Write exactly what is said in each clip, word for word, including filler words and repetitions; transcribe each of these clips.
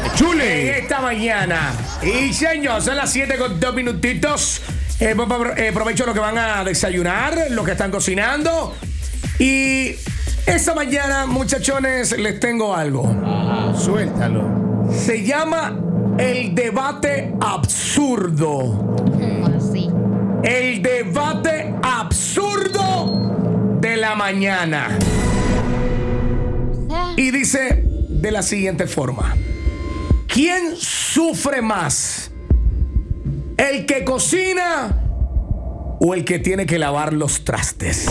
Chule. En esta mañana. Y señor, son las siete con dos minutitos. Eh, eh, aprovecho lo que van a desayunar, lo que están cocinando. Y esta mañana, muchachones, les tengo algo. Ajá. Suéltalo. Se llama el debate absurdo. ¿Cómo así? El debate absurdo de la mañana. Y dice de la siguiente forma: ¿quién sufre más? ¿El que cocina o el que tiene que lavar los trastes?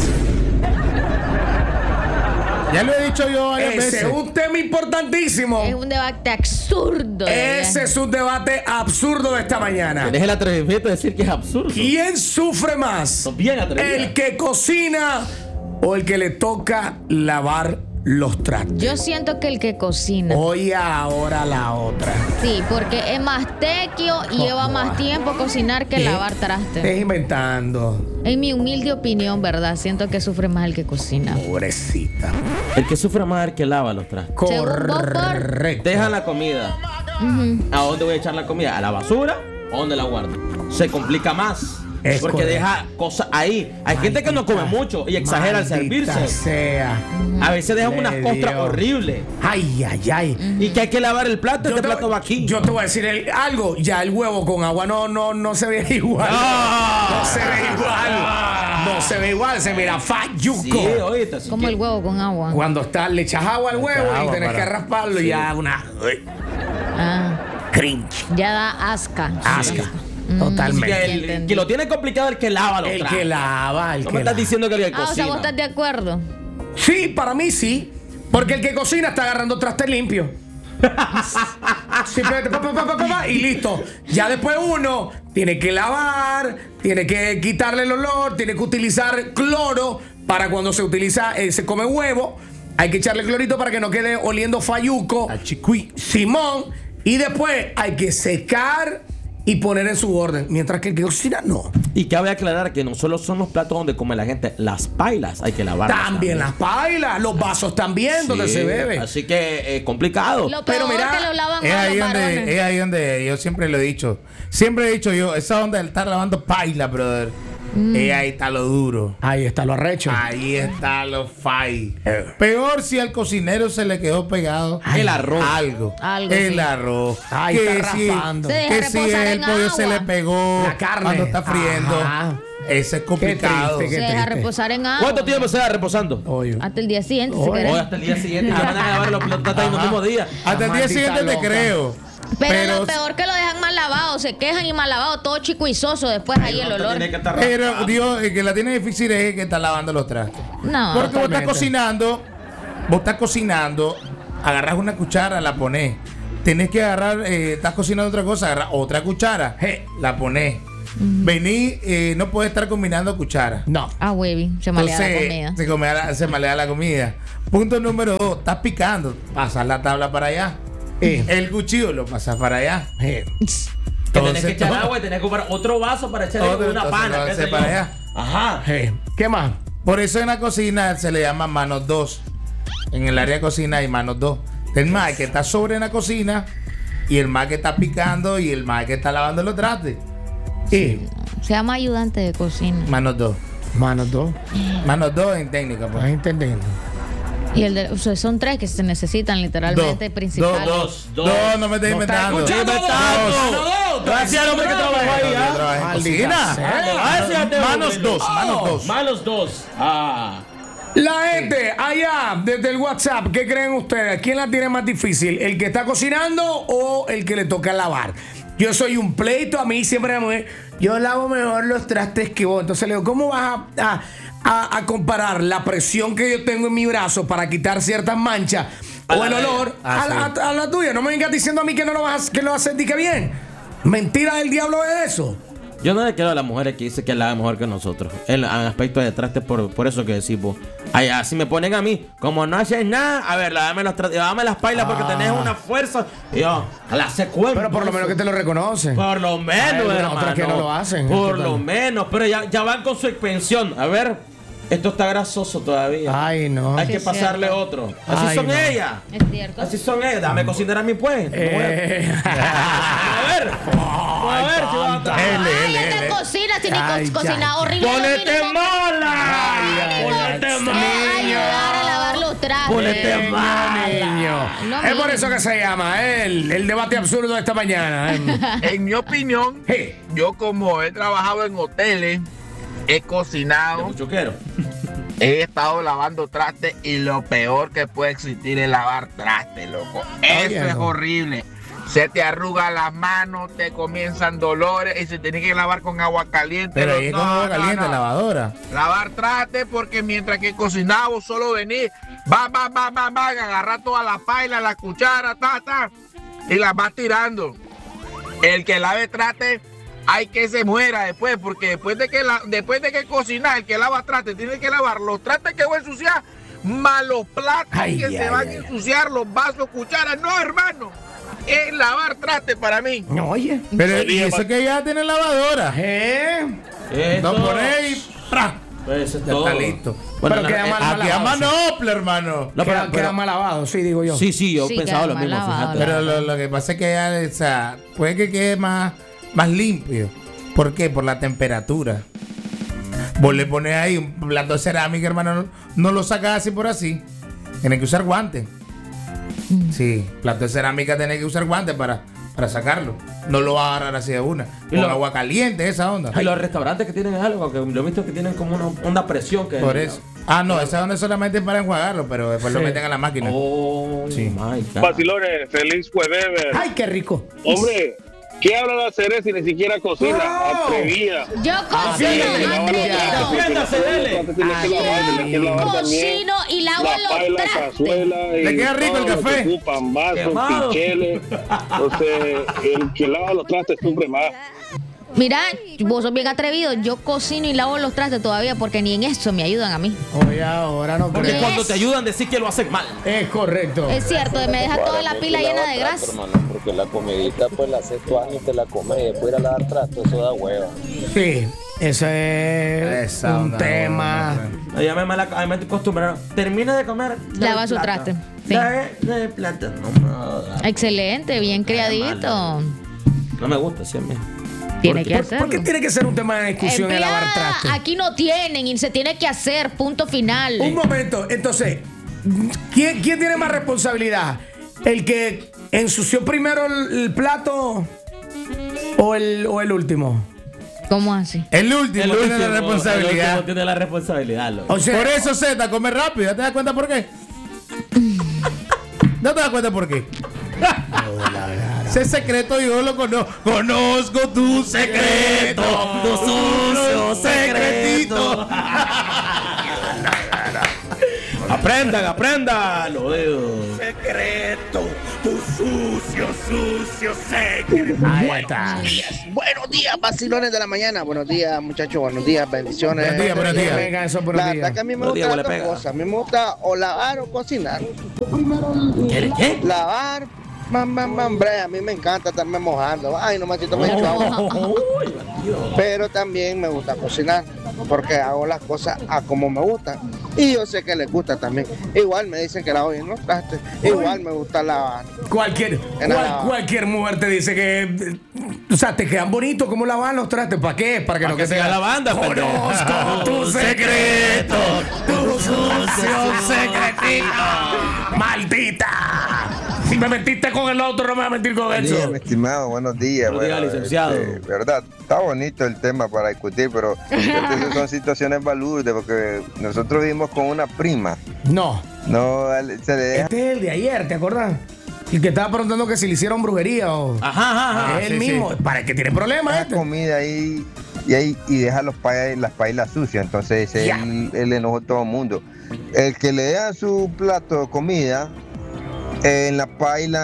Ya lo he dicho yo varias Ese veces. es un tema importantísimo. Es un debate absurdo. Ese es un debate absurdo de esta mañana. Tienes el atrevimiento de decir que es absurdo. ¿Quién sufre más? Sos bien atrevido. ¿El que cocina o el que le toca lavar los trastes? Yo siento que el que cocina. Oye, ahora la otra. Sí, porque es más tequio y lleva más tiempo cocinar que ¿Qué? lavar trastes. Estás inventando. En mi humilde opinión, ¿verdad? Siento que sufre más el que cocina. Pobrecita. El que sufre más es el que lava los trastes. Según vos, por- Correcto. Dejan la comida. ¿A dónde voy a echar la comida? ¿A la basura? ¿O dónde la guardo? Se complica más. Es porque correcto. deja cosas ahí. Hay gente que no come mucho y exagera al Maldita servirse. sea. A veces dejan Le unas costras dio. horribles. Ay, ay, ay. Y que hay que lavar el plato. Yo Este te, plato va aquí. yo te voy a decir el- algo. Ya el huevo con agua no, no, no se ve igual. No. No se ve igual. No se ve igual. Se mira falluco. Sí, oíste. así Como que- el huevo con agua. Cuando está, le echas agua al huevo y agua tenés para- que rasparlo y ya una uy, Ah, cringe. ya da asca. Asca. Así Totalmente. que el, Entendí. que lo tiene complicado es el que lava los El trastes. que lava, el No que me estás lava. diciendo que el que Ah, o sea, cocina. vos estás de acuerdo. Sí, para mí sí. Porque el que cocina está agarrando traste limpio. Simplemente pa, pa, pa, pa, pa, pa, y listo. Ya después uno tiene que lavar, tiene que quitarle el olor, tiene que utilizar cloro para cuando se utiliza, eh, se come huevo. Hay que echarle clorito para que no quede oliendo falluco. Al chicuí. Simón. Y después hay que secar y poner en su orden. Mientras que el que cocina no. Y cabe aclarar que no solo son los platos donde come la gente, las pailas hay que lavar. También las pailas, los vasos también donde se bebe. Así que es complicado. Lo Pero peor mira, que lo lavan Es más ahí, los donde, varones. es ahí donde yo siempre lo he dicho. Siempre he dicho yo, esa onda de estar lavando paila, brother. Es ahí está lo duro. Ahí está lo arrecho. Ahí está lo fai. Eh. Peor si al cocinero se le quedó pegado El arroz. algo. Algo, el sí. arroz. Ay, que está si, raspando. Se deja que si reposar el en pollo se agua. le pegó La carne. cuando está friendo. Ajá. Ese es complicado. triste, Se qué deja triste. reposar en agua. ¿Cuánto tiempo se va reposando? Oye. Hasta el día siguiente, si Oye. querés. Hoy hasta el día siguiente. Ya van a lavar los platos el Ajá. mismo día. Hasta el día Maldita siguiente te loca. creo. Pero, lo peor que lo dejan mal lavado. Se quejan y mal lavado, todo chico y soso. Después ahí el olor. Tiene que estar Pero raspado. Dios, el que la tiene difícil es el que está lavando los trastes. No. Porque vos estás totalmente. cocinando, vos estás cocinando, agarras una cuchara, la pones. Tenés que agarrar, eh, estás cocinando otra cosa, agarras otra cuchara, je, la pones. Vení, eh, no puedes estar combinando cucharas. No. Ah, huevi. Se malea la Entonces, comida. Se, come la- se malea la comida. Punto número dos, estás picando, pasas la tabla para allá. Eh. El cuchillo lo pasas para allá. Eh. Que tenés Entonces, que echar todo- agua y tenés que comprar otro vaso para echarle Otro, una entonces pana. lo qué hace sé yo. para allá. Ajá. Eh. ¿Qué más? Por eso en la cocina se le llama manos dos. En el área de cocina hay manos dos. El más que está sobre en la cocina y el más que está picando y el más que está lavando los trastes. Y Se llama ayudante de cocina. Manos dos. manos dos. Manos dos en técnica, ¿Vas pues. entendiendo? Y el de, o sea, son tres que se necesitan literalmente Dos, principales. Dos, dos. Dos, no me estés No está inventando. escuchando, Inventando. dos. Gracias al hombre que trabajó ahí. Yo ¿ah? trabajo en Maldita cocina. sea. Gracias, Teo. Manos dos, manos dos. Manos dos. Ah. La gente allá, desde el WhatsApp, ¿qué creen ustedes? ¿Quién la tiene más difícil? ¿El que está cocinando o el que le toca lavar? Yo soy un pleito, a mí siempre me mujer, yo lavo mejor los trastes que vos. Entonces le digo, ¿cómo vas a, a- a- a comparar la presión que yo tengo en mi brazo para quitar ciertas manchas A o la el de- olor Ah, a, la, sí. a- a la tuya? No me vengas diciendo a mí que no lo vas a, que lo vas a sentir que bien. Mentira del diablo es eso. Yo no le quiero a las mujeres que dicen que lava mejor que nosotros. En, en aspecto de trastes, por, por eso que decimos. Ay, así me ponen a mí. Como no haces nada, a ver, lávame los trastes, lávame las pailas porque Ah. tenés una fuerza. Y yo, la secuencia. Pero por lo menos que te lo reconocen. Por lo menos, Hay algunas hermano. otras que no lo hacen. Por Total. lo menos, pero ya, ya van con su expensión. A ver, Esto está grasoso todavía. Ay, no. Hay Sí, que es pasarle cierto. otro. Así Ay, son no. ellas. Es cierto. Así son ellas. Dame cocinar a mi pues. Eh. A ver. A ver si va a estar. Él, Ay, él, esta él. cocina, si ni Ay, co- ya, cocina ya. horrible. ¡Ponete no, no, mala! ay, ¡Ponete no, mala! ayudar a lavar los trastes. Ponete Niño, mala. niño. No, Es por niño. eso que se llama el, el debate absurdo de esta mañana. ¿eh? En mi opinión, Hey. yo como he trabajado en hoteles, he cocinado, Mucho quiero. he estado lavando trastes y lo peor que puede existir es lavar trastes, loco. Eso Oye, es no. horrible. Se te arrugan las manos, te comienzan dolores y se tiene que lavar con agua caliente. Pero ahí es No, con agua no, caliente, no. lavadora. Lavar trastes porque mientras que cocinamos solo venir, va, va, va, va, va, agarrar toda la paila, la cuchara, ta, ta, y las vas tirando. El que lave trastes hay que se muera después, porque después de que la, después de que cocinar, el que lava trastes tiene que lavar los trastes que va a ensuciar, más los platos Ay, que ay, se van ay. a ensuciar, los vasos, cucharas. No, hermano, es lavar trastes para mí. No, oye. Pero y eso que ya tiene lavadora. ¿Eh? Lo Eso. pones y ¡pra! Pues eso es Ya todo. está listo. Bueno, Pero la- queda eh, mal. Aquí a lavado, manopla, hermano. No, queda, pero- queda pero- mal lavado, sí, digo yo. Sí, sí, yo Sí, pensaba queda lo mismo, mal lavado, fíjate. Pero lo, lo que pasa es que ya, o sea, puede que quede más, más limpio. ¿Por qué? Por la temperatura. Vos le pones ahí un plato de cerámica, hermano, no, no lo sacas así por así. Tienes que usar guantes. Sí, plato de cerámica tenés que usar guantes para, para sacarlo. No lo vas a agarrar así de una. Y Con lo- agua caliente, esa onda. Y los restaurantes que tienen algo, que lo he visto que tienen como una onda presión. Que Por eso. Ah, no, esa onda es solamente para enjuagarlo, pero después lo Sí. meten a la máquina. Oh, Sí. my God. Vacilones, feliz jueves. Ay, qué rico. Hombre, ¿qué habla la cereza si ni siquiera cocina? Oh. Atrevida. Yo cocino, sí, atrevido. Defiéndase, dele. Tienes que lavar, tienes que lavar también. Cocino y lavo La los paila, trastes. cazuela y ¿Le queda rico el todo lo café? que ocupan, vasos, Quemado. picheles. Entonces, el que lava los trastes sufre más. Mira, vos sos bien atrevido. Yo cocino y lavo los trastes todavía porque ni en eso me ayudan a mí. Oye, ahora no Porque creo. cuando te ayudan decir que lo hacen mal. Es correcto. Es cierto, me deja toda la pila llena de grasa. Hermano, porque la comidita pues la haces tú años, te la comes y después ir a lavar trastos, eso da hueva. Sí, ese es Esa un onda, tema. onda. Ya me mal a mí me acostumbraron. Termina de comer. Lava el su plato. traste. Sí. Lave el plato. No me jodas. Excelente, bien criadito. No me gusta, sí, a mí. Tiene ¿Por, que por- hacerlo. por qué tiene que ser un tema de discusión el lavar Empleada, trastes? aquí no tienen y se tiene que hacer, punto final. Un momento, entonces, ¿quién, quién tiene más responsabilidad? ¿El que ensució primero el, el plato o el, o el último? ¿Cómo así? El último El tiene último, la el responsabilidad. último tiene la responsabilidad, loco. O sea, Por eso Z, come rápido. ¿Ya te das cuenta por qué? ¿No te das cuenta por qué? Ese secreto yo lo conozco. Conozco tu secreto. Tu sucio secretito. Aprendan, aprendan. Lo veo. ahí está. Buenos días, vacilones de la mañana. Buenos días, muchachos. Buenos días, bendiciones. Buenos días, buenos días. Venga, eso, buenos La días. verdad que a mí me Buenos días, gusta huele las dos pega. cosas. A mí me gusta o lavar o cocinar. ¿Qué? ¿Qué? Lavar, bam, bam, bam, bre. A mí me encanta estarme mojando. Ay, no me me echo agua. Uy, bandido. Pero también me gusta cocinar porque hago las cosas a como me gustan. Y yo sé que les gusta también. Igual me dicen que lavo bien los trastes. Igual me gusta lavar. Cualquier, En cual- la- cualquier mujer te dice que. eh, O sea, te quedan bonitos. ¿Cómo lavan los trastes? ¿Para qué? Para que Para no que siga la banda, pendejo. Conozco tu secreto. Tu sucio secretito. ¡Maldita! Si me metiste con el otro, no me voy a meter con Buenos días, eso. mi estimado, buenos días. Buenos días, Bueno, licenciado. este, verdad, está bonito el tema para discutir, pero estas son situaciones balurdes porque nosotros vivimos con una prima. No. No se le deja. Este es el de ayer, ¿te acordás? El que estaba preguntando que si le hicieron brujería o. Ajá, ajá, ajá. es el sí, mismo. Para el que tiene problemas, deja este. comida ahí y, ahí, y deja los pa- las pailas sucias. Entonces ese Ya. es el, el enojo de todo el mundo. El que le deja su plato de comida en la paila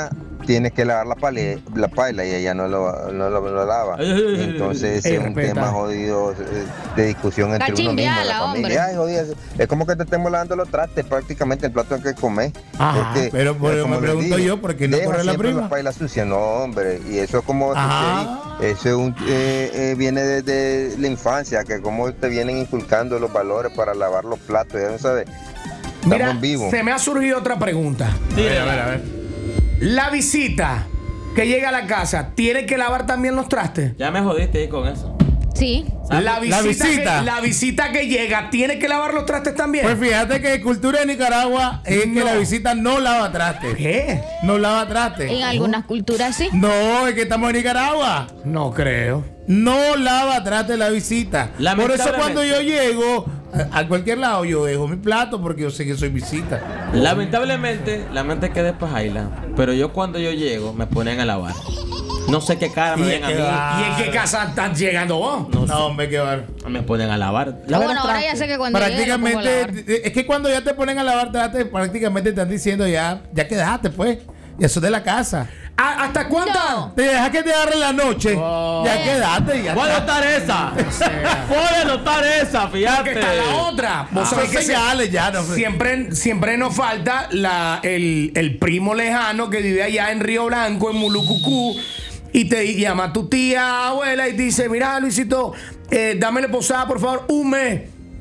tienes que lavar la, pale, la paila y ella no lo, no lo, lo lava. Entonces ese Ey, es un respeta. tema jodido eh, de discusión entre uno mismo y chimbiala, la hombre. familia. Ay, jodida, es como que te estemos lavando los trastes, prácticamente el plato que comes. Ajá, Porque, pero- pero como me les pregunto yo, ¿por qué no deja corre la siempre prima? la paila sucia? No, hombre, y eso es como Ajá. te- eso es un, eh, eh, viene desde la infancia, que como te vienen inculcando los valores para lavar los platos, ya no sabes. Estamos Mira, en vivo. se me ha surgido otra pregunta. A ver, a ver, a ver. La visita que llega a la casa, ¿tiene que lavar también los trastes? Ya me jodiste ahí con eso. Sí. La visita, visita. Que, la visita que llega, ¿tiene que lavar los trastes también? Pues fíjate que cultura de Nicaragua es que No. la visita no lava trastes. ¿Qué? No lava trastes. En algunas culturas sí. No, es que estamos en Nicaragua. No creo. No lava trastes la visita. Por eso Lamentablemente. cuando yo llego a, a cualquier lado, yo dejo mi plato porque yo sé que soy visita. Lamentablemente, la mente queda después Jaila. Pero yo cuando yo llego, me ponen a lavar. No sé qué cara me Y ven a es que mí. va. ¿Y en qué casa estás llegando vos? No, No, hombre, qué bar. sé. Me ponen a lavar. Ah, Lavar bueno, los ahora ya trastes. sé que cuando llegue lo pongo a lavar. Prácticamente, es que cuando ya te ponen a lavar trastes, prácticamente te están diciendo ya, ya quedaste, pues. Y eso es de la casa. ¿A- ¿Hasta cuánta? No. Te dejas que te agarre la noche. Oh. Ya quedaste, ya Voy a está. anotar esa. Voy a anotar esa, Porque fíjate. está la otra. Vos Ah, sabés son que se- señales ya, no, siempre, siempre nos falta la, el, el primo lejano que vive allá en Río Blanco, en Mulucucú, y te llama a tu tía abuela y dice, mira Luisito, eh, dámele posada por favor un mes.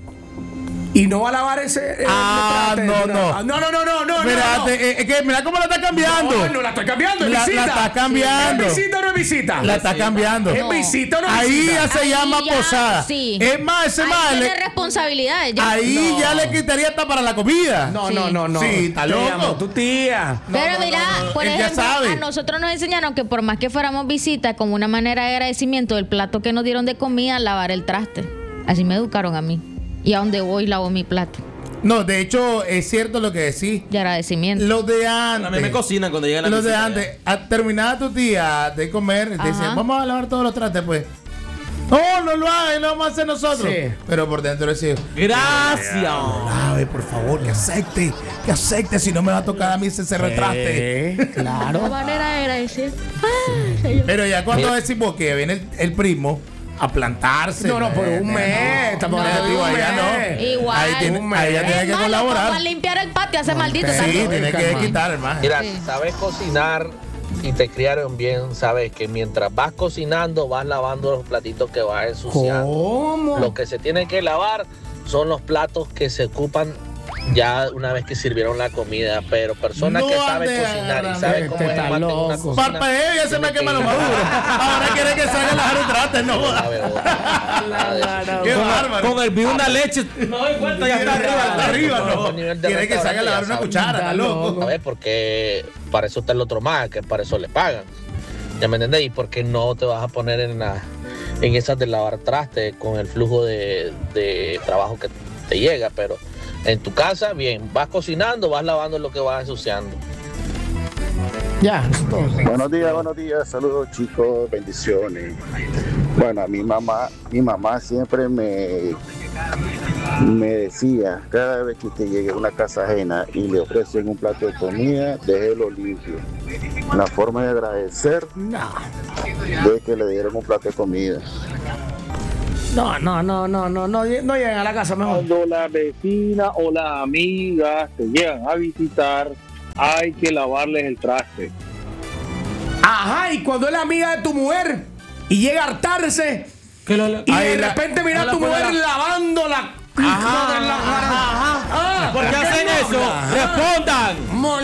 Y no va a lavar ese. eh, Ah, trate, no, mira. no. Ah, no, no, no, no, no. Mira, no, no. te- eh, es que mira cómo la está cambiando. No, no la estoy cambiando, es La- la visita. está cambiando. ¿Es visita o no es visita? La está cambiando. ¿Es No. visita o no es Ahí visita? ya se Ahí llama ya, posada. sí. Es más, ese Ahí más. tiene le- responsabilidades. ya. Ahí No. ya le quitaría hasta para la comida. No, Sí. no, no, no. Sí, está Te loco. llamo tu tía. No, Pero no, mira, no, no, por él ya ejemplo, sabe. a nosotros nos enseñaron que por más que fuéramos visita, como una manera de agradecimiento del plato que nos dieron de comida, lavar el traste. Así me educaron a mí. Y a donde voy lavo mi plato. No, de hecho, es cierto lo que decís. De agradecimiento. Los de antes. A mí me cocinan cuando llega la Los de visita, antes. A terminada tu tía de comer, te Ajá. dicen, vamos a lavar todos los trastes, pues. No, no lo hagan, lo vamos a hacer nosotros. Sí. Pero por dentro decía, Gracias. lave, por favor, que acepte, que acepte, si no me va a tocar a mí ese retraste. Eh, claro. Una manera de agradecer. Pero ya cuando decimos que viene el, el primo a plantarse. No, no, por un eh, mes. Estamos no, hablando de digo, un allá mes. no. Igual. Ahí tiene, Un mes. ahí ya tiene que Hermano, colaborar. para limpiar el patio, hace maldito Sí, también. Sí, tiene que Calma. quitar, hermano. Mira, Sí. si sabes cocinar y te criaron bien, sabes que mientras vas cocinando vas lavando los platitos que vas ensuciando. ¿Cómo? Lo que se tiene que lavar son los platos que se ocupan ya una vez que sirvieron la comida, pero personas No que saben ande cocinar y agarrando, saben este cómo es el está mate en una loco. cocina. Parpadeo, ya se me tiene quema que lo ir maduro. Ahora quiere que salga a lavar un traste, no joda. sabe otra. Nada de eso. Qué bárbaro. Con el vi una leche. No doy cuenta, ya está arriba. Está arriba, Por no. nivel de Quiere que salga a lavar una restaurante, cuchara, está loco. ¿Sabes? Porque para eso está el otro más, que para eso le pagan. ¿Ya me entendés? Y porque no te vas a poner en la, en esas de lavar traste con el flujo de, de trabajo que te llega, pero en tu casa, bien, vas cocinando, vas lavando lo que vas ensuciando. Ya, esto. Buenos días, buenos días, saludos chicos, bendiciones. Bueno, a mi mamá, mi mamá siempre me, me decía, cada vez que usted llegue a una casa ajena y le ofrecen un plato de comida, déjelo limpio. Una forma de agradecer No. de que le dieron un plato de comida. No, no, no, no, no, no, no lleguen a la casa mejor. Cuando la vecina o la amiga te llegan a visitar, hay que lavarles el traste. Ajá, y cuando es la amiga de tu mujer y llega a hartarse Que lo- y Ahí de la- repente mira a la tu pone mujer la- lavando la. Ajá, de la- ajá, Ah, ¿Por qué no hacen eso? habla? Respondan.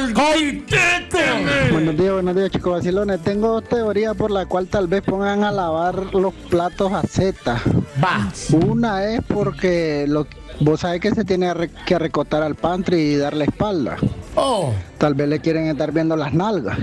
¡Maldito! Buenos días, buenos días chicos vacilones. Tengo teoría por la cual tal vez pongan a lavar los platos a Z. Va. Una es porque lo, vos sabés que se tiene re- que recotar al pantry y darle espalda. Oh, Tal vez le quieren estar viendo las nalgas.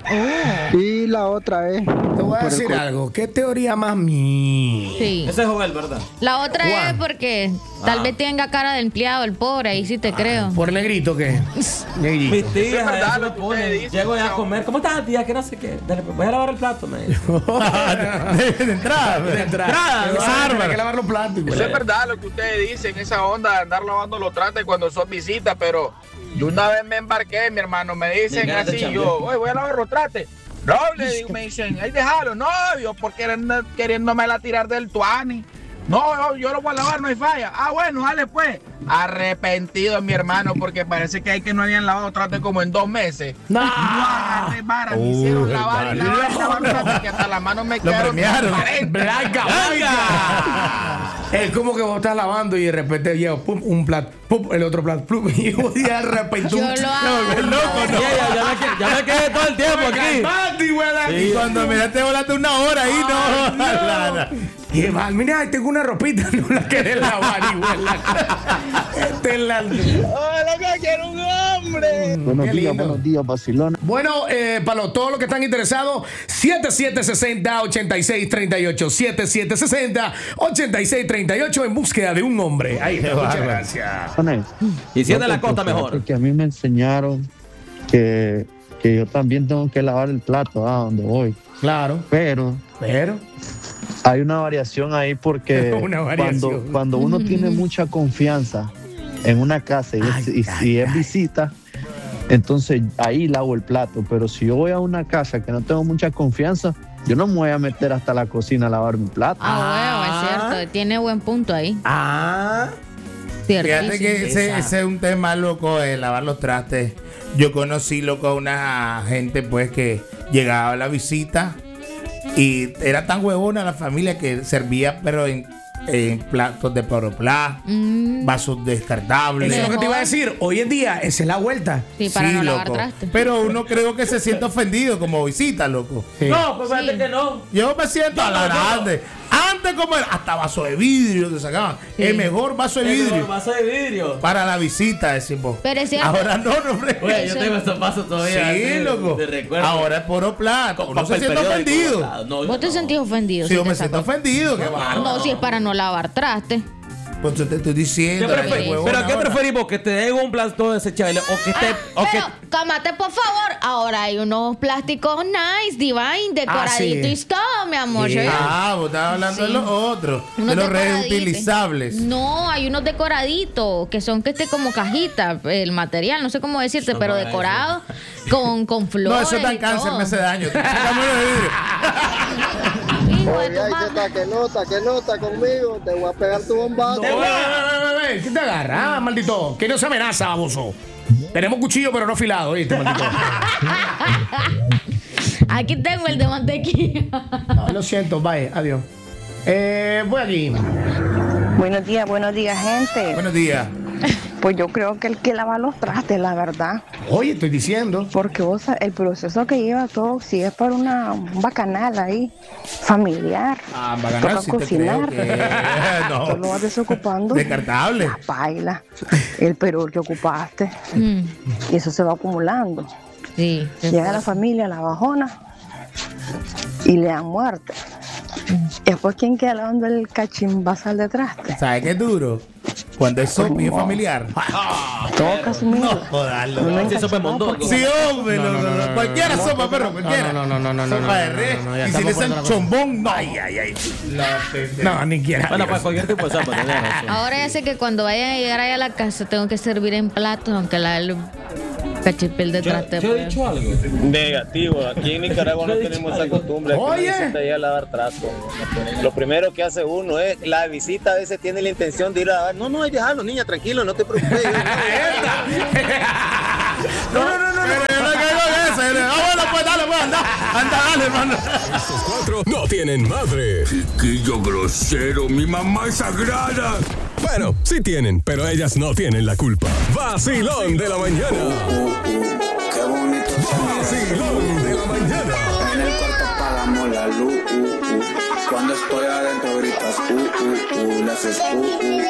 Y la otra es... te voy a por el decir co- algo. ¿Qué teoría más mía? Sí. Ese es Joel, ¿verdad? La otra Juan. es porque tal Ah. vez tenga cara de empleado, el pobre, ahí sí te creo. ¿Por negrito qué? Negrito. Mis tías, es verdad eso lo me que ponen. ustedes dicen, Llego ya a no. comer. ¿Cómo estás, tía? Que no sé qué. Dale, pues, voy a lavar el plato, me dice. de, de entrada. De entrada. Entrada, Qué bárbaro. bárbaro. Hay que lavar los platos. Eso es verdad lo que ustedes dicen, esa onda de andar lavando los trastes cuando son visitas, pero Yo una vez me embarqué, mi hermano, me dicen así, yo, oye, voy a lavar los trastes. No, le digo, me dicen, ahí déjalo, no, yo por queriendo, queriéndome la tirar del tuani. No, yo lo voy a lavar, no hay falla. Ah, bueno, dale pues. Arrepentido, mi hermano, porque parece que hay que no habían lavado trastes como en dos meses. No, no agarré vara, me hicieron lavar y lavar, lavar, lavar, que hasta las manos me quedaron transparentes. Blanca, blanca. Es como que vos estás lavando y de repente llega pum, un plato, pum, el otro plato, pum, y vos de repente Yo lo hago. No, loco, no. Ya, ya, me, quedé- ya me quedé todo el tiempo aquí. Y cuando miraste volaste una hora ahí, no. no. Clara. Y mal, mira, ahí tengo una ropita, no la querés lavar igual. Esta es la... ¡Hola, que quiero un hombre! Buenos Qué días, lindo. buenos días, vacilón. Bueno, eh, para los- todos los que están interesados, siete siete seis cero, ocho seis tres ocho, siete siete seis cero, ocho seis tres ocho en búsqueda de un hombre. Ahí está, muchas gracias. Y si es de la costa, mejor. Porque a mí me enseñaron que, que yo también tengo que lavar el plato a donde voy. Claro, Pero pero... hay una variación ahí porque Una variación. Cuando, cuando uno tiene mucha confianza en una casa y, es- Ay, y ay, si es ay. visita, entonces ahí lavo el plato. Pero si yo voy a una casa que no tengo mucha confianza, yo no me voy a meter hasta la cocina a lavar mi plato. Ah, huevo, es cierto. Tiene buen punto ahí. Ah, Ciertísimo. Fíjate que ese, ese es un tema, loco, de lavar los trastes. Yo conocí, loco, a una gente, pues, que llegaba a la visita y era tan huevona la familia que servía, pero en, en platos de poroplá, Mm, vasos descartables. eso es lo que te iba a decir. Hoy en día, esa es la vuelta. sí, para Sí, no lavar loco. trastes. Pero uno creo que se siente ofendido como visita, loco. No, pues fíjate Sí. que no. Yo me siento a la grande. Antes como era, hasta vaso de vidrio te sacaban. El mejor vaso de El vidrio vaso de vidrio. para la visita, decimos. Pero es cierto. Ahora no, no, hombre. Oye, yo tengo estos vasos todavía. Sí, así, loco. De recuerdo. Ahora es puro plato. Con Uno se papel siente periódico ofendido. botado. No, yo ¿Vos te no. sentís ofendido? Sí, si yo te me siento sacó? ofendido. Qué bárbaro. No, si es para no lavar trastes. Pues te estoy ¿Qué diciendo. prefer- ay, huevona, ¿Pero qué ahora. preferís vos? ¿Que te den un plato desechable o que esté... Ah, o que... pero, cámate, por favor. Ahora hay unos plásticos nice, divine, decoraditos sí. y todo, mi amor. Sí. ¿sí? Ah, vos estabas hablando de Sí. los otros. Unos De los decoraditos. reutilizables. No, hay unos decoraditos que son que esté como cajita, el material, no sé cómo decirte, Son pero para decorado con, con flores. No, eso da y cáncer, todo. me hace daño. Sacámoslo de vidrio. Hijo de Oye, tu ay, madre. ¿qué tal? ¿Qué nota? ¿Qué nota conmigo? Te voy a pegar tu bombazo. Ve, ve, ve, ve, ve, ¿qué te agarra, ah, maldito? Que no se amenaza, baboso. Tenemos cuchillo, pero no afilado, ¿viste, maldito? Aquí tengo el de mantequilla. No, lo siento, bye, adiós. Eh, voy aquí. Buenos días, buenos días, gente. Buenos días. Pues yo creo que el que lava los trastes, la verdad. Oye, estoy diciendo. Porque vos, sa- el proceso que lleva todo, si es para una, un bacanal ahí, familiar. Ah, toca Bacanal, sí te cocinar. creo que... Tú lo No. vas desocupando. Descartable. La paila, el perol que ocupaste. Mm, Y eso se va acumulando. sí. Llega la familia, la bajona, y le dan muerte. Y después, ¿quién queda lavando el cachimbazal de traste? ¿Sabes qué es duro? Cuando es sopa y es familiar. Toca asumir. No, jodarlo. Uno Sí, eso fue encachimado mondongo. porque- Sí, hombre, no, no, no, cualquiera sopa, perro, cualquiera. No, no, no, no, no, Sopa no, de no, res. no, no, ya Y si le estamos echan poniendo la cosa. chombón, no. Ay, ay, ay. No, ni quiera. Bueno, pues cualquier tipo de sopa, tenés razón. Ahora ya sé que cuando vayan a llegar ahí a la casa tengo que servir en platos, aunque la el cachipel de Yo, traste. yo he pues. dicho algo. Negativo, aquí en Nicaragua no tenemos esa costumbre. Aquí Oye. no visita ya a lavar trastos. Lo primero que hace uno es, la visita a veces tiene la intención de ir a lavar. No, no, hay déjalo, niña, tranquilo, no te preocupes. No, no, no, no. Pero yo no caigo en eso. Yo le- Ah, bueno, pues dale, pues anda. Anda, dale, hermano. Estos cuatro no tienen madre. Chiquillo grosero, mi mamá es sagrada. Bueno, sí tienen, pero ellas no tienen la culpa. Vacilón de la mañana. Qué bonito. Vacilón de la mañana. En el cuarto apagamos la luz. Cuando estoy adentro gritas, uh, uh, uh, le haces, uh, uh.